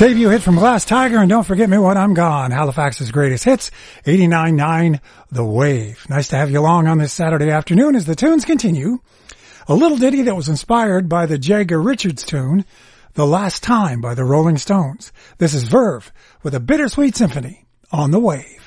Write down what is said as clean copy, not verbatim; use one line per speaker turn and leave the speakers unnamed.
Debut hit from Glass Tiger, and Don't Forget Me When I'm Gone. Halifax's greatest hits, 89.9 The Wave. Nice to have you along on this Saturday afternoon as the tunes continue. A little ditty that was inspired by the Jagger Richards tune, The Last Time by the Rolling Stones. This is Verve with a Bittersweet Symphony on The Wave.